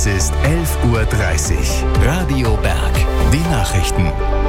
Es ist 11:30 Uhr. Radio Berg. Die Nachrichten.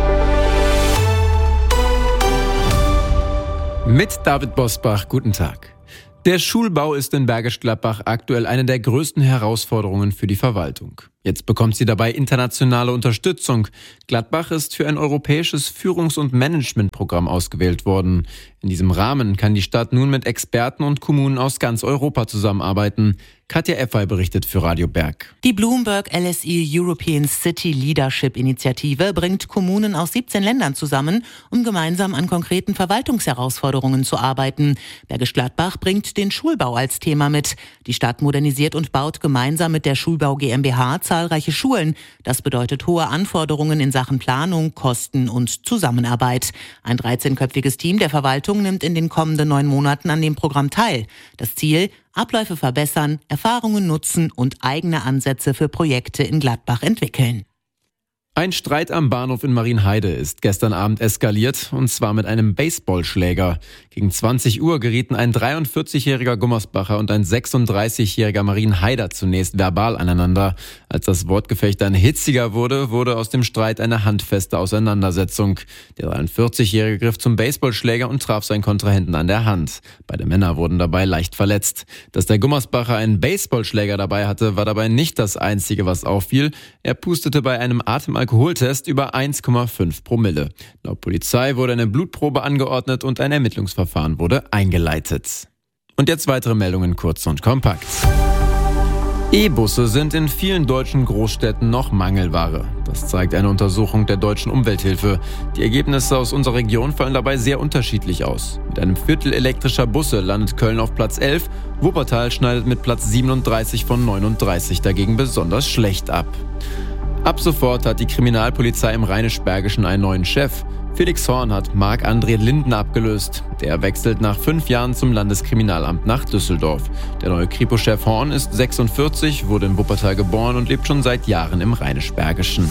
Mit David Bosbach, guten Tag. Der Schulbau ist in Bergisch Gladbach aktuell eine der größten Herausforderungen für die Verwaltung. Jetzt bekommt sie dabei internationale Unterstützung. Gladbach ist für ein europäisches Führungs- und Managementprogramm ausgewählt worden. In diesem Rahmen kann die Stadt nun mit Experten und Kommunen aus ganz Europa zusammenarbeiten. Katja Effay berichtet für Radio Berg. Die Bloomberg LSE European City Leadership Initiative bringt Kommunen aus 17 Ländern zusammen, um gemeinsam an konkreten Verwaltungsherausforderungen zu arbeiten. Bergisch Gladbach bringt den Schulbau als Thema mit. Die Stadt modernisiert und baut gemeinsam mit der Schulbau GmbH zahlreiche Schulen. Das bedeutet hohe Anforderungen in Sachen Planung, Kosten und Zusammenarbeit. Ein 13-köpfiges Team der Verwaltung nimmt in den kommenden 9 Monaten an dem Programm teil. Das Ziel: Abläufe verbessern, Erfahrungen nutzen und eigene Ansätze für Projekte in Gladbach entwickeln. Ein Streit am Bahnhof in Marienheide ist gestern Abend eskaliert, und zwar mit einem Baseballschläger. Gegen 20 Uhr gerieten ein 43-jähriger Gummersbacher und ein 36-jähriger Marienheider zunächst verbal aneinander. Als das Wortgefecht dann hitziger wurde, wurde aus dem Streit eine handfeste Auseinandersetzung. Der 43-jährige griff zum Baseballschläger und traf seinen Kontrahenten an der Hand. Beide Männer wurden dabei leicht verletzt. Dass der Gummersbacher einen Baseballschläger dabei hatte, war dabei nicht das Einzige, was auffiel. Er pustete bei einem Alkoholtest über 1,5 Promille. Laut Polizei wurde eine Blutprobe angeordnet und ein Ermittlungsverfahren wurde eingeleitet. Und jetzt weitere Meldungen kurz und kompakt. E-Busse sind in vielen deutschen Großstädten noch Mangelware. Das zeigt eine Untersuchung der Deutschen Umwelthilfe. Die Ergebnisse aus unserer Region fallen dabei sehr unterschiedlich aus. Mit einem Viertel elektrischer Busse landet Köln auf Platz 11. Wuppertal schneidet mit Platz 37 von 39 dagegen besonders schlecht ab. Ab sofort hat die Kriminalpolizei im Rheinisch-Bergischen einen neuen Chef. Felix Horn hat Marc-André Linden abgelöst. Der wechselt nach 5 Jahren zum Landeskriminalamt nach Düsseldorf. Der neue Kripo-Chef Horn ist 46, wurde in Wuppertal geboren und lebt schon seit Jahren im Rheinisch-Bergischen.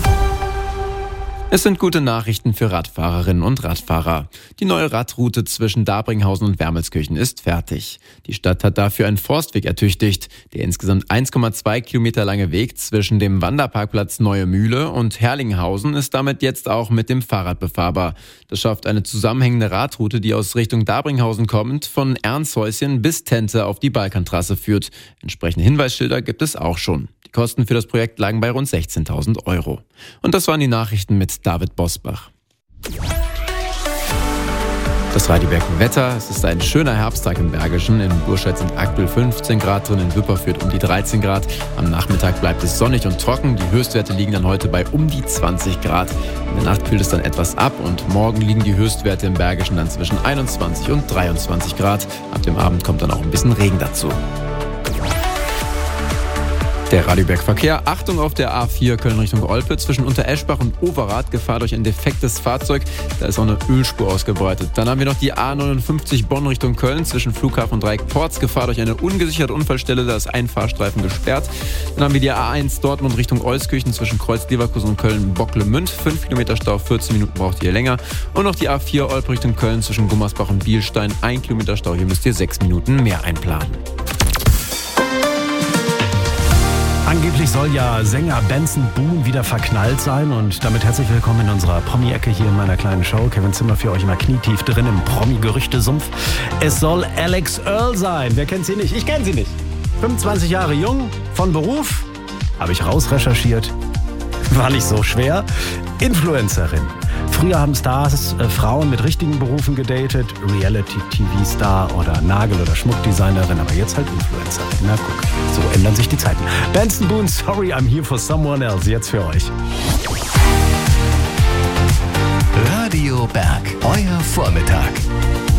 Es sind gute Nachrichten für Radfahrerinnen und Radfahrer. Die neue Radroute zwischen Dabringhausen und Wermelskirchen ist fertig. Die Stadt hat dafür einen Forstweg ertüchtigt. Der insgesamt 1,2 Kilometer lange Weg zwischen dem Wanderparkplatz Neue Mühle und Herrlinghausen ist damit jetzt auch mit dem Fahrrad befahrbar. Das schafft eine zusammenhängende Radroute, die aus Richtung Dabringhausen kommend von Ernshäuschen bis Tente auf die Balkantrasse führt. Entsprechende Hinweisschilder gibt es auch schon. Die Kosten für das Projekt lagen bei rund 16.000 Euro. Und das waren die Nachrichten mit David Bosbach. Das Radio Berg Wetter. Es ist ein schöner Herbsttag im Bergischen. In Burscheid sind aktuell 15 Grad drin, in Wipperfürth um die 13 Grad. Am Nachmittag bleibt es sonnig und trocken. Die Höchstwerte liegen dann heute bei um die 20 Grad. In der Nacht kühlt es dann etwas ab und morgen liegen die Höchstwerte im Bergischen dann zwischen 21 und 23 Grad. Ab dem Abend kommt dann auch ein bisschen Regen dazu. Der Radio Berg Verkehr. Achtung auf der A4 Köln Richtung Olpe zwischen Untereschbach und Overath. Gefahr durch ein defektes Fahrzeug. Da ist auch eine Ölspur ausgebreitet. Dann haben wir noch die A59 Bonn Richtung Köln zwischen Flughafen und Dreieck Porz. Gefahr durch eine ungesicherte Unfallstelle. Da ist ein Fahrstreifen gesperrt. Dann haben wir die A1 Dortmund Richtung Euskirchen zwischen Kreuz Leverkusen und Köln Bocklemünd. 5 Kilometer Stau, 14 Minuten braucht ihr länger. Und noch die A4 Olpe Richtung Köln zwischen Gummersbach und Bielstein. 1 Kilometer Stau. Hier müsst ihr 6 Minuten mehr einplanen. Angeblich soll ja Sänger Benson Boone wieder verknallt sein, und damit herzlich willkommen in unserer Promi-Ecke hier in meiner kleinen Show. Kevin Zimmer für euch immer knietief drin im Promi-Gerüchte-Sumpf. Es soll Alex Earl sein. Wer kennt sie nicht? Ich kenne sie nicht. 25 Jahre jung, von Beruf, habe ich rausrecherchiert. War nicht so schwer. Influencerin. Früher haben Stars Frauen mit richtigen Berufen gedatet, Reality-TV-Star oder Nagel- oder Schmuckdesignerin, aber jetzt halt Influencerin. Na guck, so ändern sich die Zeiten. Benson Boone, Sorry, I'm Here for Someone Else, jetzt für euch. Radio Berg, euer Vormittag.